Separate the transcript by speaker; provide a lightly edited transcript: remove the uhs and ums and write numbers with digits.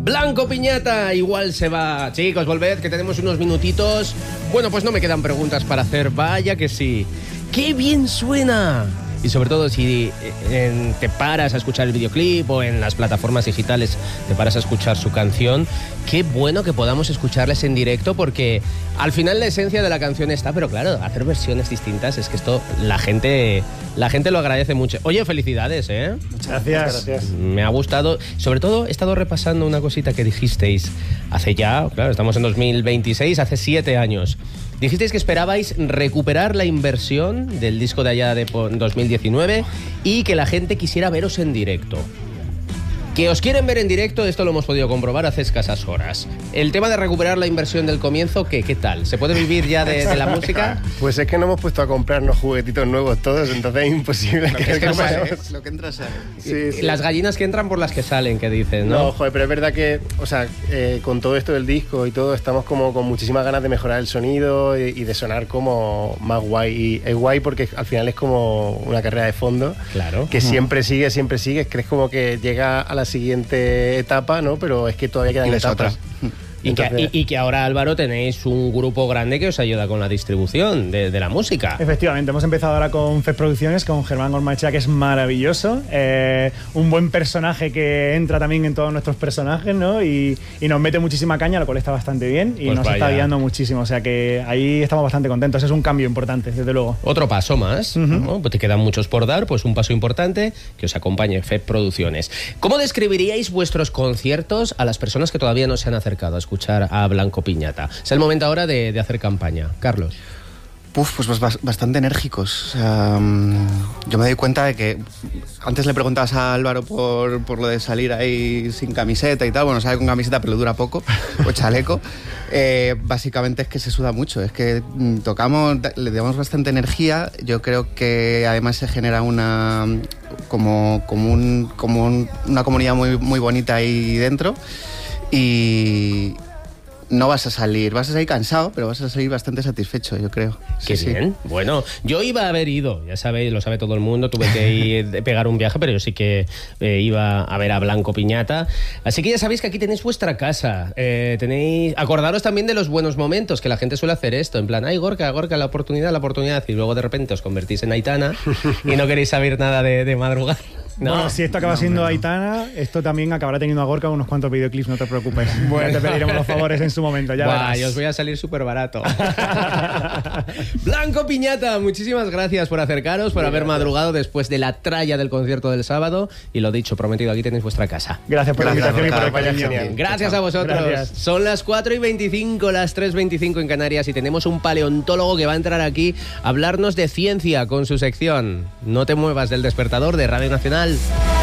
Speaker 1: Blanco Piñata, igual se va. Chicos, volved, que tenemos unos minutitos. Bueno, pues no me quedan preguntas para hacer, vaya que sí. ¡Qué bien suena! Y sobre todo si te paras a escuchar el videoclip o en las plataformas digitales te paras a escuchar su canción, qué bueno que podamos escucharles en directo, porque al final la esencia de la canción está, pero claro, hacer versiones distintas, es que esto la gente lo agradece mucho. Oye, felicidades, ¿eh?
Speaker 2: Muchas gracias.
Speaker 1: Me ha gustado. Sobre todo he estado repasando una cosita que dijisteis hace ya, claro, estamos en 2026, hace 7 años. Dijisteis que esperabais recuperar la inversión del disco de allá de 2019 y que la gente quisiera veros en directo. Que os quieren ver en directo, esto lo hemos podido comprobar hace escasas horas. El tema de recuperar la inversión del comienzo, ¿qué tal? ¿Se puede vivir ya de la música?
Speaker 2: Pues es que no hemos puesto a comprarnos juguetitos nuevos todos, entonces es imposible.
Speaker 3: Lo que entra sale.
Speaker 2: Sí.
Speaker 1: Las gallinas que entran por las que salen, que dicen, ¿no?
Speaker 2: No, joder, pero es verdad que, o sea, con todo esto del disco y todo, estamos como con muchísimas ganas de mejorar el sonido y de sonar como más guay. Y es guay porque al final es como una carrera de fondo.
Speaker 1: Claro.
Speaker 2: Que siempre sigue, crees como que llega a la siguiente etapa, ¿no? Pero es que todavía quedan etapas.
Speaker 1: Y que ahora, Álvaro, tenéis un grupo grande que os ayuda con la distribución de la música.
Speaker 4: Efectivamente, hemos empezado ahora con FED Producciones, con Germán Gormachea, que es maravilloso. Un buen personaje que entra también en todos nuestros personajes, ¿no? Y nos mete muchísima caña, lo cual está bastante bien y
Speaker 1: pues
Speaker 4: nos está guiando muchísimo. O sea que ahí estamos bastante contentos. Es un cambio importante, desde luego.
Speaker 1: Otro paso más, ¿no? Pues te quedan muchos por dar, pues un paso importante que os acompañe FED Producciones. ¿Cómo describiríais vuestros conciertos a las personas que todavía no se han acercado a escuchar a Blanco Piñata? Es el momento ahora de hacer campaña. Carlos.
Speaker 3: Pues bastante enérgicos. O sea, yo me doy cuenta de que antes le preguntabas a Álvaro por lo de salir ahí sin camiseta y tal. Bueno, sale con camiseta pero dura poco, o chaleco. Básicamente es que se suda mucho. Es que tocamos, le damos bastante energía. Yo creo que además se genera una comunidad muy bonita ahí dentro. Y no vas a salir cansado, pero vas a salir bastante satisfecho, yo creo.
Speaker 1: Qué bien. Bueno, yo iba a haber ido, ya sabéis, lo sabe todo el mundo, tuve que ir pegar un viaje, pero yo sí que iba a ver a Blanco Piñata. Así que ya sabéis que aquí tenéis vuestra casa. Acordaros también de los buenos momentos, que la gente suele hacer esto, en plan, ay, Gorka, la oportunidad, y luego de repente os convertís en Aitana y no queréis saber nada de madrugar. No.
Speaker 4: Bueno, si esto acaba siendo Aitana, esto también acabará teniendo a Gorka unos cuantos videoclips, no te preocupes. Bueno, te pediremos los favores en su momento, ya verás.
Speaker 1: Os voy a salir súper barato. Blanco Piñata, muchísimas gracias por acercaros, por haber madrugado después de la tralla del concierto del sábado. Y lo dicho, prometido, aquí tenéis vuestra casa.
Speaker 4: Gracias por la invitación y por el cariño.
Speaker 1: Gracias a vosotros. Gracias. Son las 4:25, las 3:25 en Canarias, y tenemos un paleontólogo que va a entrar aquí a hablarnos de ciencia con su sección No te muevas del despertador de Radio Nacional.